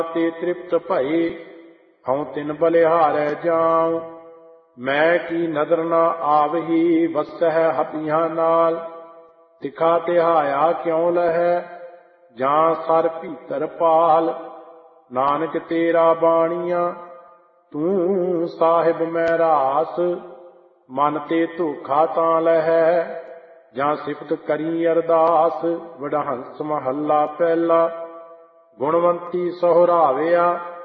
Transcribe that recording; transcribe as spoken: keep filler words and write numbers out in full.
ਤੇ ਤ੍ਰਿਪਤ ਭਏ, ਹਉ ਤਿਨ ਬਲਿਹਾਰੈ ਜਾਉ। ਮੈਂ ਕੀ ਨਦਰ ਨਾ ਆਵਹੀ, ਵਸਹਿ ਹਪੀਆਂ ਨਾਲ। ਤਿਖਾ ਤਿਹਾਇਆ ਕਿਉ ਲਹੈ, ਜਾਂ ਸਰ ਭੀਤਰ ਪਾਲ। ਨਾਨਕ ਤੇਰਾ ਬਾਣੀਆ, ਤੂੰ ਸਾਹਿਬ ਮੈਂ ਰਾਸ। ਮਨ ਤੇ ਧੋਖਾ ਤਾਂ ਲਹੈ, ਜਾਂ ਸਿਫਤ ਕਰੀ ਅਰਦਾਸ। ਵਡਹੰਸ ਮਹੱਲਾ ਪਹਿਲਾ। ਗੁਣਵੰਤੀ ਸਹੁਰਾਵਿਆ,